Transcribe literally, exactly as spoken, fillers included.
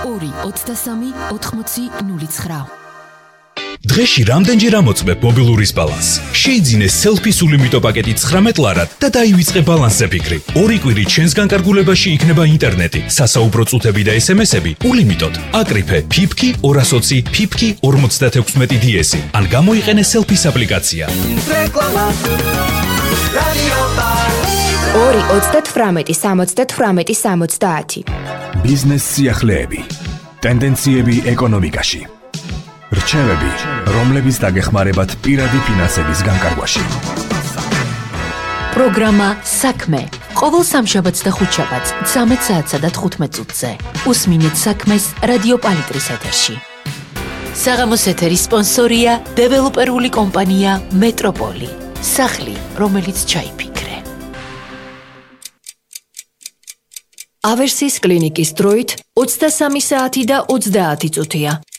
ორი ოცდასამი ოთხმოცი ნული ცხრა. დღეში რამდენჯერ ამოწმებ მობილურის ბალანსს? შეიძინე სელფის ულიმიტო პაკეტი ცხრამეტ ლარად და დაივიწყე ბალანსზე ფიქრი. ორი კვირით ჩვენს განკარგულებაში იქნება ინტერნეტი, სასაუბრო წუთები და ესემესები ულიმიტოდ. აკრიფე ფიფკი ორას ოცი ფიფკი ორმოცდათექვსმეტი დიესი. ან გამოიყენე სელფის აპლიკაცია. ორი ოცდათვრამეტი სამოცდათვრამეტი სამოცდაათი. ბიზნეს სიახლეები, ტენდენციები ეკონომიკაში. რჩევები, რომლებიც დაგეხმარებათ პირადი ფინანსების განკარგვაში. პროგრამა საქმე. ყოველ სამშაბათს და ხუთშაბათს ცამეტ საათსა და თხუთმეტ წუთზე. უსმინეთ საქმეს რადიო პალიტრის ეთერში. საღამოს ეთერის სპონსორია დეველოპერული კომპანია მეტროპოლი. სახლი, რომელიც ჩაიფიქრე. ავერსის კლინიკის დროით ოცდასამი საათი და ოცდაათი წუთია.